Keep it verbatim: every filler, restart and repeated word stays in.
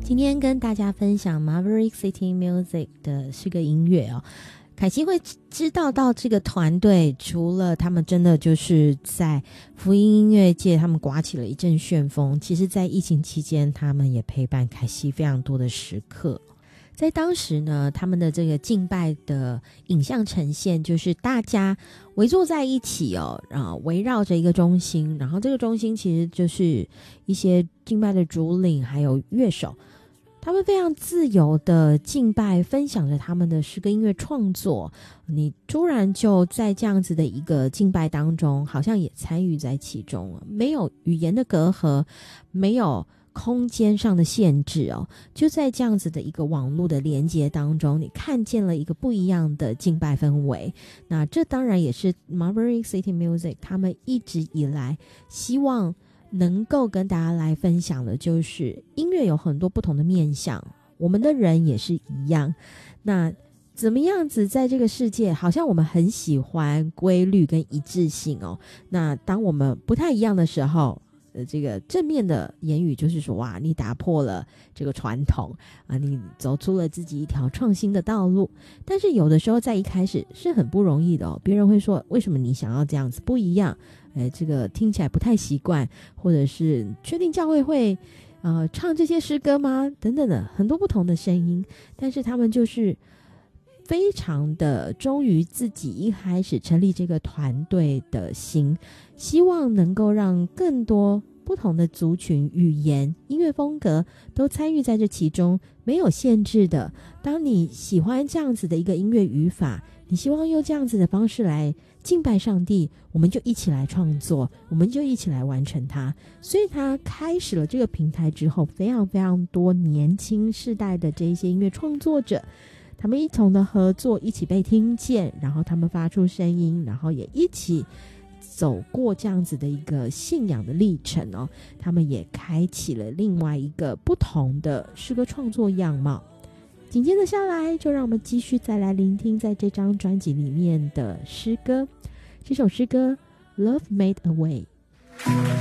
今天跟大家分享 Maverick City Music 的是个音乐哦。凯西会知道到这个团队，除了他们真的就是在福音音乐界他们刮起了一阵旋风，其实在疫情期间他们也陪伴凯西非常多的时刻。在当时呢，他们的这个敬拜的影像呈现就是大家围坐在一起哦，啊，围绕着一个中心，然后这个中心其实就是一些敬拜的主领还有乐手，他们非常自由的敬拜，分享着他们的诗歌音乐创作。你突然就在这样子的一个敬拜当中，好像也参与在其中，没有语言的隔阂，没有空间上的限制哦，就在这样子的一个网络的连接当中，你看见了一个不一样的敬拜氛围。那这当然也是 Maverick City Music 他们一直以来希望能够跟大家来分享的，就是音乐有很多不同的面向，我们的人也是一样。那怎么样子在这个世界，好像我们很喜欢规律跟一致性哦，那当我们不太一样的时候，这个正面的言语就是说，哇，你打破了这个传统啊，你走出了自己一条创新的道路。但是有的时候在一开始是很不容易的哦，别人会说，为什么你想要这样子不一样？哎，这个听起来不太习惯，或者是确定教会会呃唱这些诗歌吗？等等的很多不同的声音，但是他们就是非常的忠于自己一开始成立这个团队的心，希望能够让更多不同的族群、语言、音乐风格都参与在这其中，没有限制的。当你喜欢这样子的一个音乐语法，你希望用这样子的方式来敬拜上帝，我们就一起来创作，我们就一起来完成它。所以他开始了这个平台之后，非常非常多年轻世代的这一些音乐创作者，他们一同的合作，一起被听见，然后他们发出声音，然后也一起走过这样子的一个信仰的历程哦。他们也开启了另外一个不同的诗歌创作样貌。紧接着下来，就让我们继续再来聆听在这张专辑里面的诗歌。这首诗歌 Love Made a Way。